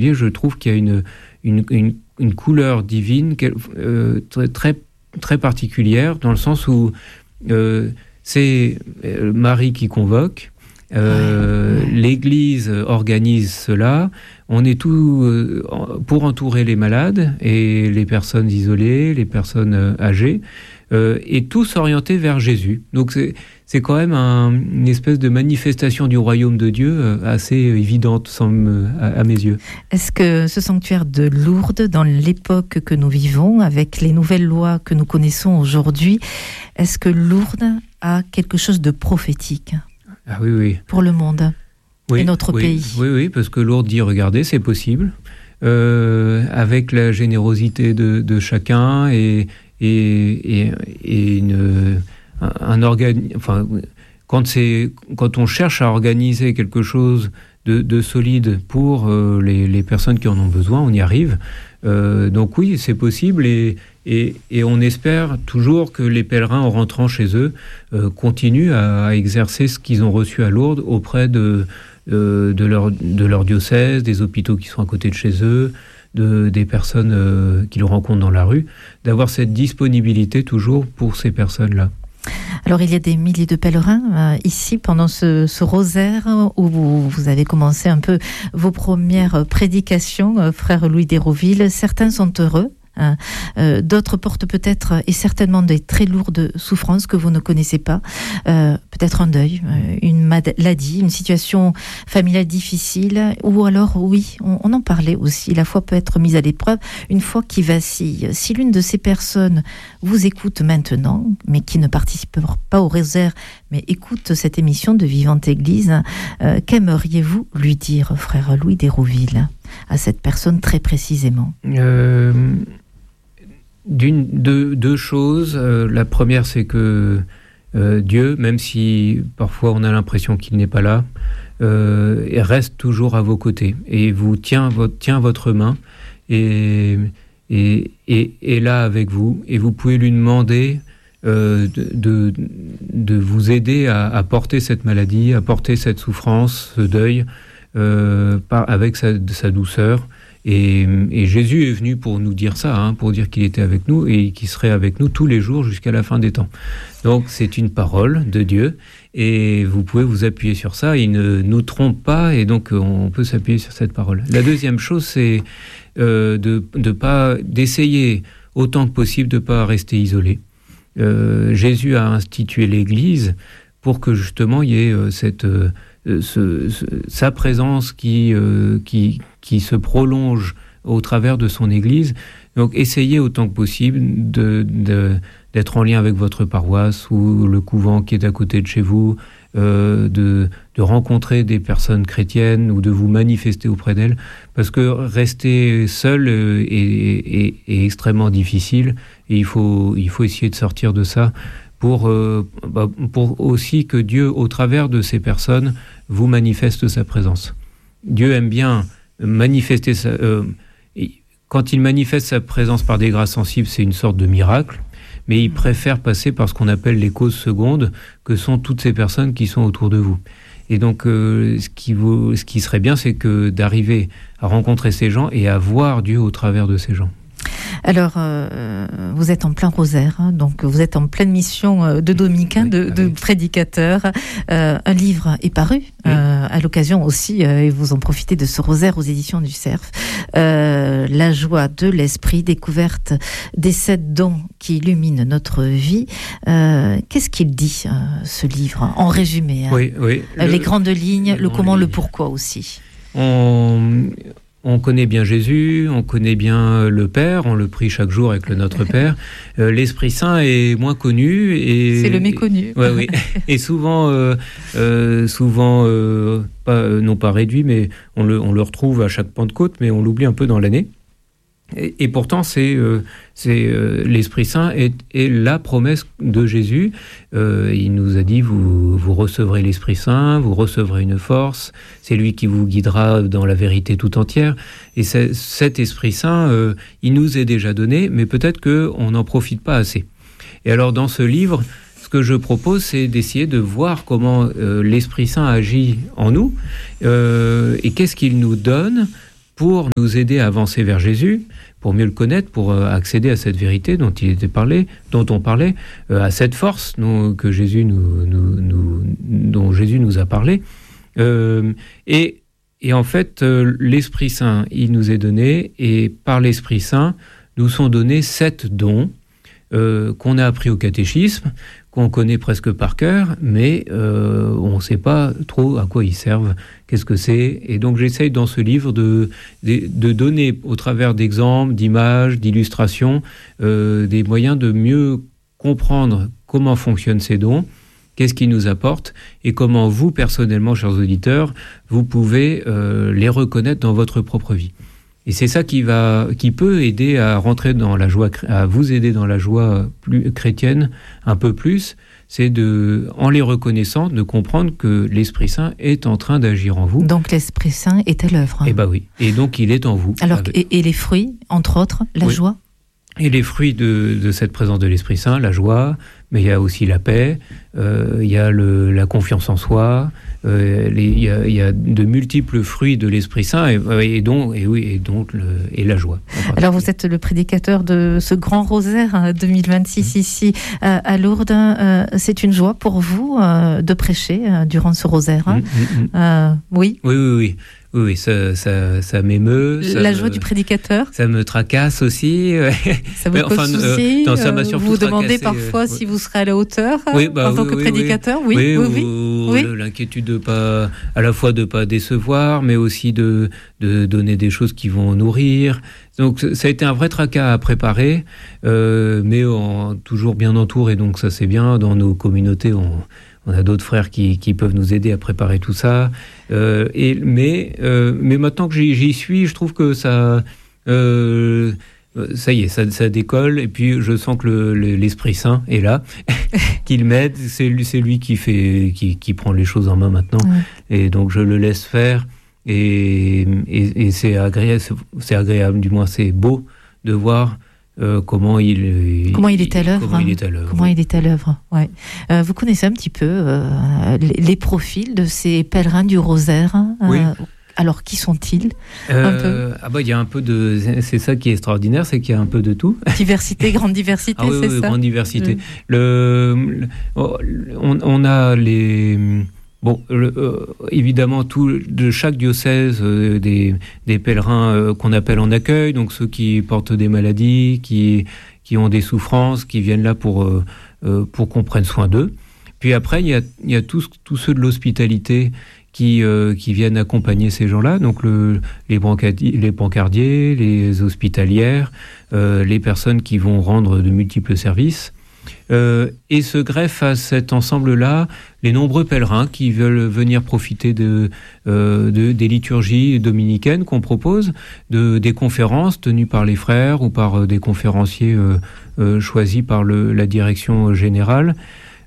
particulier. Je trouve qu'il y a une couleur divine très, très, très particulière, dans le sens où c'est Marie qui convoque, l'Église organise cela, on est tout pour entourer les malades et les personnes isolées, les personnes âgées, et tous orientés vers Jésus. Donc c'est quand même une espèce de manifestation du royaume de Dieu assez évidente à mes yeux. Est-ce que ce sanctuaire de Lourdes, dans l'époque que nous vivons, avec les nouvelles lois que nous connaissons aujourd'hui, est-ce que Lourdes a quelque chose de prophétique pour le monde et notre pays? Oui, parce que Lourdes dit, regardez, c'est possible, avec la générosité de chacun et quand on cherche à organiser quelque chose de solide pour les personnes qui en ont besoin, on y arrive. Donc oui, c'est possible et on espère toujours que les pèlerins, en rentrant chez eux, continuent à exercer ce qu'ils ont reçu à Lourdes auprès de leur diocèse, des hôpitaux qui sont à côté de chez eux, des personnes qu'ils rencontrent dans la rue, d'avoir cette disponibilité toujours pour ces personnes-là. Alors il y a des milliers de pèlerins ici pendant ce rosaire où vous avez commencé un peu vos premières prédications, frère Louis d'Hérouville. Certains sont heureux. D'autres portent peut-être et certainement des très lourdes souffrances que vous ne connaissez pas, peut-être un deuil, une maladie, une situation familiale difficile, ou alors on en parlait aussi, la foi peut être mise à l'épreuve, une foi qui vacille. Si l'une de ces personnes vous écoute maintenant, mais qui ne participe pas au rosaire, mais écoute cette émission de Vivante Église, qu'aimeriez-vous lui dire, frère Louis d'Hérouville, à cette personne très précisément? Deux choses. La première, c'est que Dieu, même si parfois on a l'impression qu'il n'est pas là, reste toujours à vos côtés et vous tient votre main et là avec vous, et vous pouvez lui demander de vous aider à porter cette maladie, à porter cette souffrance, ce deuil, avec sa douceur. Et Jésus est venu pour nous dire ça, pour dire qu'il était avec nous et qu'il serait avec nous tous les jours jusqu'à la fin des temps. Donc c'est une parole de Dieu et vous pouvez vous appuyer sur ça. Il ne nous trompe pas et donc on peut s'appuyer sur cette parole. La deuxième chose, c'est d'essayer autant que possible de ne pas rester isolé. Jésus a institué l'Église pour que justement il y ait sa présence qui se prolonge au travers de son Église. Donc essayez autant que possible d'être en lien avec votre paroisse ou le couvent qui est à côté de chez vous, de rencontrer des personnes chrétiennes ou de vous manifester auprès d'elles, parce que rester seul est extrêmement difficile et il faut essayer de sortir de ça pour aussi que Dieu, au travers de ces personnes, vous manifeste sa présence. Dieu aime bien manifester quand il manifeste sa présence par des grâces sensibles, c'est une sorte de miracle, mais il préfère passer par ce qu'on appelle les causes secondes, que sont toutes ces personnes qui sont autour de vous. Et donc, ce qui serait bien, c'est que d'arriver à rencontrer ces gens et à voir Dieu au travers de ces gens. Alors, vous êtes en plein rosaire, donc vous êtes en pleine mission de dominicain, de prédicateur. Un livre est paru à l'occasion aussi, et vous en profitez de ce rosaire aux éditions du Cerf. La joie de l'esprit, découverte des 7 dons qui illuminent notre vie. Qu'est-ce qu'il dit, ce livre, en résumé? Oui. Les grandes lignes, le comment, le pourquoi aussi. On connaît bien Jésus, on connaît bien le Père, on le prie chaque jour avec le Notre Père. L'Esprit Saint est moins connu. C'est le méconnu. Oui. Et souvent, non pas réduit, mais on le retrouve à chaque Pentecôte, mais on l'oublie un peu dans l'année. Et pourtant, c'est l'Esprit Saint est la promesse de Jésus. Il nous a dit, vous recevrez l'Esprit Saint, vous recevrez une force, c'est lui qui vous guidera dans la vérité tout entière. Et cet Esprit Saint, il nous est déjà donné, mais peut-être qu'on n'en profite pas assez. Et alors, dans ce livre, ce que je propose, c'est d'essayer de voir comment l'Esprit Saint agit en nous, et qu'est-ce qu'il nous donne pour nous aider à avancer vers Jésus, pour mieux le connaître, pour accéder à cette vérité dont on parlait, à cette force dont Jésus nous a parlé. Et en fait, l'Esprit Saint, il nous est donné, et par l'Esprit Saint, nous sont donnés 7 dons qu'on a appris au catéchisme, qu'on connaît presque par cœur, mais on ne sait pas trop à quoi ils servent, qu'est-ce que c'est. Et donc j'essaye dans ce livre de donner, au travers d'exemples, d'images, d'illustrations, des moyens de mieux comprendre comment fonctionnent ces dons, qu'est-ce qu'ils nous apportent, et comment vous, personnellement, chers auditeurs, vous pouvez les reconnaître dans votre propre vie. Et c'est ça qui peut aider à rentrer dans la joie, à vous aider dans la joie plus chrétienne un peu plus, c'est en les reconnaissant, de comprendre que l'Esprit Saint est en train d'agir en vous. Donc l'Esprit Saint est à l'œuvre. Eh ben oui, et donc il est en vous. Alors, et les fruits, entre autres, la joie. Et les fruits de cette présence de l'Esprit Saint, la joie, mais il y a aussi la paix, il y a la confiance en soi, il y a de multiples fruits de l'Esprit Saint et la joie. Alors vous êtes le prédicateur de ce grand rosaire 2026 ici à Lourdes. C'est une joie pour vous de prêcher durant ce rosaire. Oui. Oui, ça m'émeut. La joie du prédicateur. Ça me tracasse aussi. Ça vous pose souci. Ça m'a surtout vous vous demandez tracassé, parfois si vous serez à la hauteur en tant que prédicateur. Oui. L'inquiétude à la fois de pas décevoir, mais aussi de donner des choses qui vont nourrir. Donc ça a été un vrai tracas à préparer, mais toujours bien entouré. Donc ça c'est bien. Dans nos communautés, on a d'autres frères qui peuvent nous aider à préparer tout ça. Mais maintenant que j'y suis, je trouve que ça y est, ça décolle. Et puis je sens que l'Esprit Saint est là, qu'il m'aide. C'est lui qui prend les choses en main maintenant. Et donc je le laisse faire. Et c'est agréable, du moins c'est beau de voir comment il est à l'œuvre. Comment il est à l'œuvre. Ouais. Vous connaissez un petit peu les profils de ces pèlerins du rosaire. Oui. Alors, qui sont-ils il y a un peu de. C'est ça qui est extraordinaire, c'est qu'il y a un peu de tout. Grande diversité, c'est ça. Grande diversité. On a les. Évidemment, de chaque diocèse, des pèlerins qu'on appelle en accueil, donc ceux qui portent des maladies, qui ont des souffrances, qui viennent là pour qu'on prenne soin d'eux. Puis après, il y a tous ceux de l'hospitalité qui viennent accompagner ces gens-là, donc les brancardiers, les hospitalières, les personnes qui vont rendre de multiples services. Et se greffent à cet ensemble-là les nombreux pèlerins qui veulent venir profiter des liturgies dominicaines qu'on propose, des conférences tenues par les frères ou par des conférenciers choisis par la direction générale.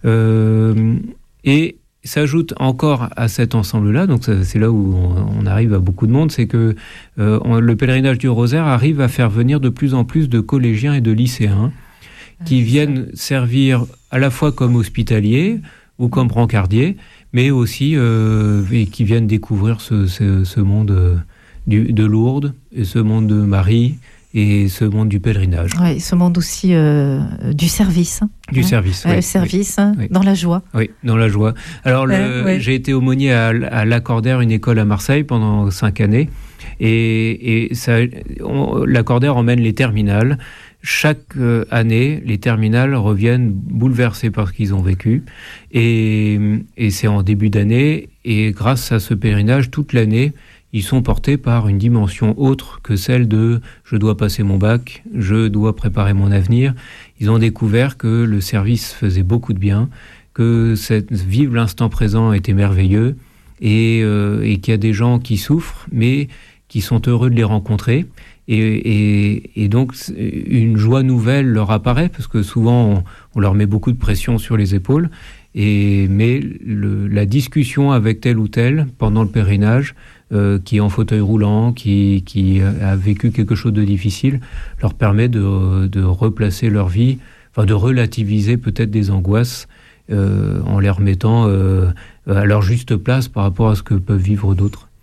Et s'ajoute encore à cet ensemble-là, donc c'est là où on arrive à beaucoup de monde, c'est que le pèlerinage du Rosaire arrive à faire venir de plus en plus de collégiens et de lycéens qui viennent servir à la fois comme hospitaliers ou comme brancardiers, mais aussi et qui viennent découvrir ce monde de Lourdes, et ce monde de Marie, et ce monde du pèlerinage. Oui, ce monde aussi du service. Du service, oui. Le service, oui. Dans la joie. Oui, dans la joie. Alors, j'ai été aumônier à l'Accordaire, une école à Marseille, pendant 5 années. Et l'Accordaire emmène les terminales. Chaque année, les terminales reviennent bouleversées par ce qu'ils ont vécu. Et c'est en début d'année. Et grâce à ce pèlerinage, toute l'année, ils sont portés par une dimension autre que celle de « je dois passer mon bac, je dois préparer mon avenir ». Ils ont découvert que le service faisait beaucoup de bien, que vivre l'instant présent était merveilleux et qu'il y a des gens qui souffrent, mais qui sont heureux de les rencontrer. Et donc, une joie nouvelle leur apparaît, parce que souvent, on leur met beaucoup de pression sur les épaules. Mais la discussion avec tel ou tel, pendant le pèlerinage, qui est en fauteuil roulant, qui a vécu quelque chose de difficile, leur permet de replacer leur vie, enfin de relativiser peut-être des angoisses, en les remettant à leur juste place par rapport à ce que peuvent vivre d'autres.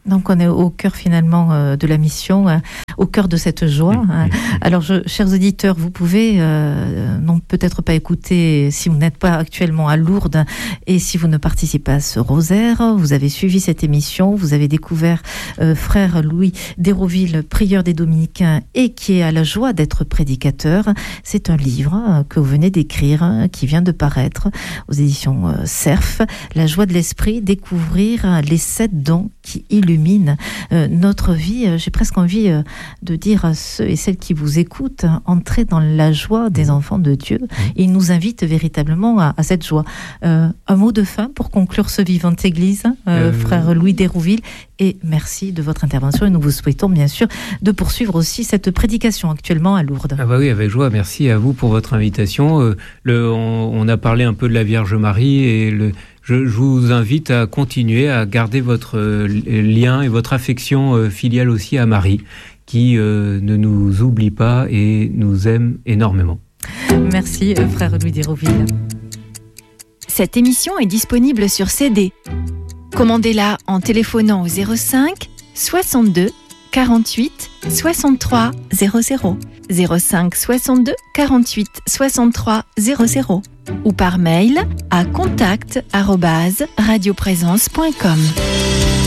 Donc on est au cœur finalement de la mission, au cœur de cette joie. Alors chers auditeurs, vous pouvez non peut-être pas écouter si vous n'êtes pas actuellement à Lourdes et si vous ne participez pas à ce rosaire. Vous avez suivi cette émission, vous avez découvert frère Louis d'Hérouville, prieur des Dominicains et qui a la joie d'être prédicateur. C'est un livre que vous venez d'écrire, qui vient de paraître aux éditions Cerf, La joie de l'esprit, découvrir les 7 dons qui illuminent notre vie. J'ai presque envie de dire à ceux et celles qui vous écoutent, entrez dans la joie des enfants de Dieu. Il nous invite véritablement à cette joie. Un mot de fin pour conclure ce Vivante Église, frère Louis d'Hérouville, et merci de votre intervention et nous vous souhaitons bien sûr de poursuivre aussi cette prédication actuellement à Lourdes. Ah bah oui, avec joie, merci à vous pour votre invitation. On a parlé un peu de la Vierge Marie et je vous invite à continuer à garder votre lien et votre affection filiale aussi à Marie, qui ne nous oublie pas et nous aime énormément. Merci, frère Louis d'Hérouville. Cette émission est disponible sur CD. Commandez-la en téléphonant au 05 62 48 63 00. 05 62 48 63 00 ou par mail à contact@radioprésence.com.